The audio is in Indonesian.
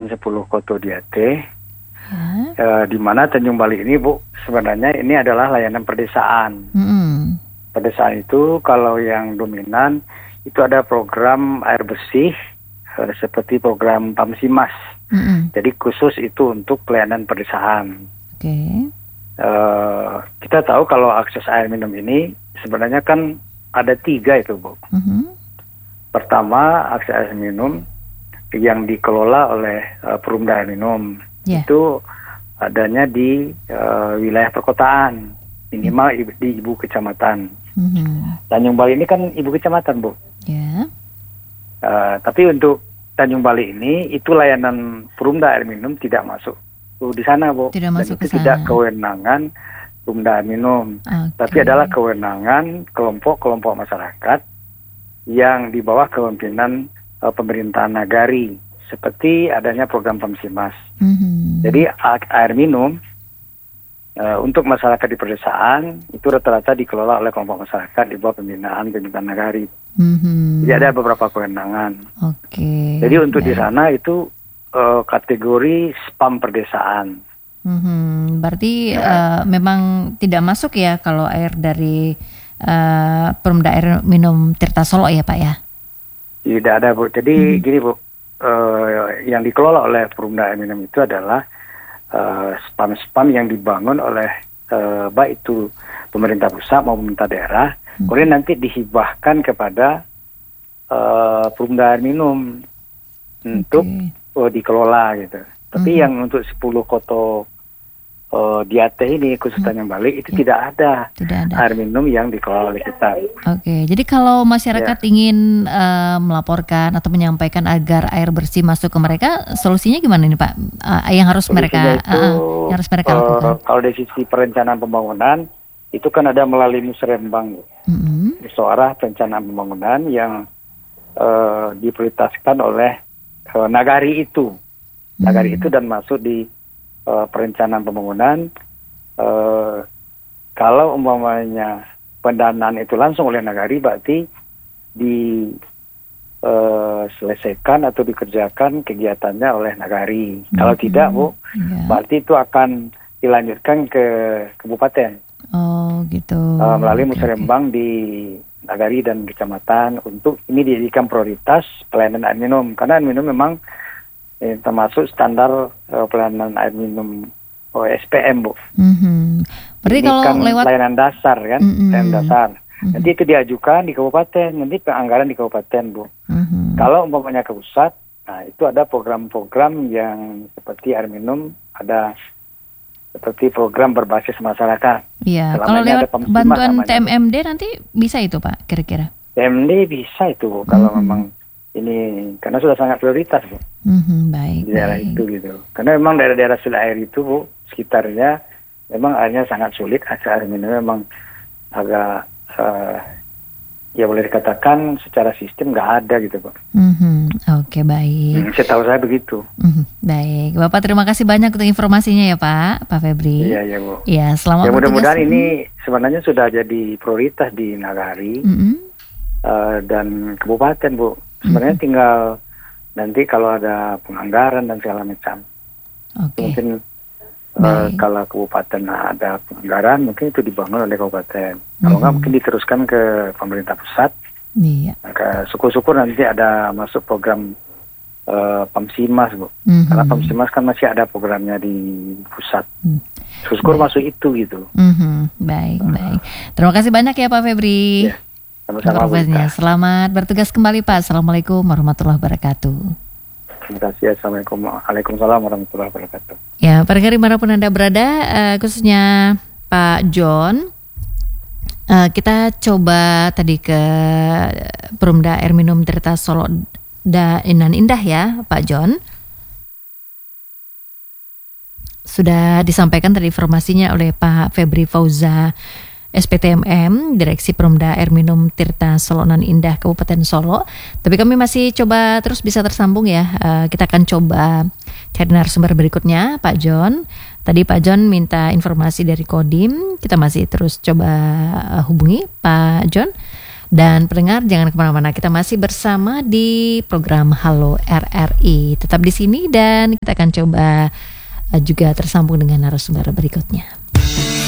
10 Koto Diate, di mana Tanjung Bali ini Bu sebenarnya ini adalah layanan perdesaan. Pedesaan itu kalau yang dominan itu ada program air bersih seperti program Pamsimas. Jadi khusus itu untuk pelayanan pedesaan. Kita tahu kalau akses air minum ini sebenarnya kan ada 3 itu Bu. Pertama, akses air minum yang dikelola oleh Perumda Air Minum itu adanya di wilayah perkotaan, minimal di ibu kecamatan. Tanjung Bali ini kan ibu kecamatan Bu. Tapi untuk Tanjung Bali ini itu layanan Perumda Air Minum tidak masuk di sana Bu. Tidak masuk dan itu ke sana. Tidak kewenangan Perumda Air Minum, tapi adalah kewenangan kelompok-kelompok masyarakat yang di bawah kepemimpinan pemerintahan nagari, seperti adanya program Pamsimas. Jadi air minum untuk masyarakat di pedesaan itu rata-rata dikelola oleh kelompok masyarakat di bawah pembinaan nagari. Jadi ada beberapa kewenangan. Jadi untuk di sana itu kategori spam perdesaan. Berarti memang tidak masuk ya kalau air dari Perumda Air Minum Tirta Solo ya Pak ya? Tidak ada Bu. Jadi gini Bu, yang dikelola oleh Perumda Air Minum itu adalah spam-spam yang dibangun oleh baik itu pemerintah pusat maupun pemerintah daerah, kemudian nanti dihibahkan kepada Perumda Air Minum untuk dikelola gitu. Tapi yang untuk 10 Koto Diate ini khusus Tanjung Bali itu tidak ada air minum yang dikelola oleh kita. Jadi kalau masyarakat ingin melaporkan atau menyampaikan agar air bersih masuk ke mereka, solusinya gimana nih Pak? Yang harus mereka lakukan? Kalau dari sisi perencanaan pembangunan itu kan ada melalui Musrembang, Musyawarah Perencanaan Pembangunan yang diprioritaskan oleh nagari itu. Nagari itu dan masuk di perencanaan pembangunan. Kalau umpamanya pendanaan itu langsung oleh nagari, berarti diselesaikan atau dikerjakan kegiatannya oleh nagari. Kalau tidak Bu, berarti itu akan dilanjutkan ke kabupaten. Melalui Musrembang di nagari dan kecamatan untuk ini dijadikan prioritas pelayanan air minum, karena air minum memang termasuk standar pelayanan air minum SPM Bu. Berarti kalau kan lewat layanan dasar kan, layanan dasar. Nanti itu diajukan di kabupaten, nanti penganggaran di kabupaten Bu. Kalau umpamanya ke pusat, nah itu ada program-program yang seperti air minum, ada seperti program berbasis masyarakat. Iya. Kalau lewat bantuan TMMD nanti bisa itu Pak kira-kira? TMMD bisa itu Bu, kalau memang ini karena sudah sangat prioritas Bu. Di daerah itu gitu. Karena memang daerah-daerah sumber air itu Bu, sekitarnya memang airnya sangat sulit, air minum memang agak ya boleh dikatakan secara sistem nggak ada gitu Pak. Baik. Setahu saya begitu. Baik, Bapak terima kasih banyak untuk informasinya ya Pak Febri. Iya Bu. Ya, selamat ya, mudah-mudahan ini sebenarnya sudah jadi prioritas di nagari dan kabupaten Bu. Sebenarnya tinggal nanti kalau ada penganggaran dan segala macam. Mungkin kalau kabupaten ada penganggaran, mungkin itu dibangun oleh kabupaten. Kalau nggak mungkin diteruskan ke pemerintah pusat. Maka syukur-syukur nanti ada masuk program Pamsimas Bu. Karena Pamsimas kan masih ada programnya di pusat. Syukur masuk itu gitu. Baik. Terima kasih banyak ya Pak Febri. Sama-sama. Selamat bertugas kembali Pak. Assalamualaikum warahmatullahi wabarakatuh. Terima kasih. Assalamualaikum. Waalaikumsalam warahmatullahi wabarakatuh. Ya, pendengar dimanapun Anda berada, khususnya Pak John, kita coba tadi ke Perumda Air Minum Tirta Solo Inan Indah ya Pak John. Sudah disampaikan tadi informasinya oleh Pak Febri Fauza, SPTMM, Direksi Perumda Air Minum Tirta Solo Nan Indah Kabupaten Solo. Tapi kami masih coba terus bisa tersambung ya. Kita akan coba cari narasumber berikutnya Pak John. Tadi Pak John minta informasi dari Kodim. Kita masih terus coba hubungi Pak John. Dan pendengar jangan kemana-mana, kita masih bersama di program Halo RRI. Tetap di sini dan kita akan coba juga tersambung dengan narasumber berikutnya.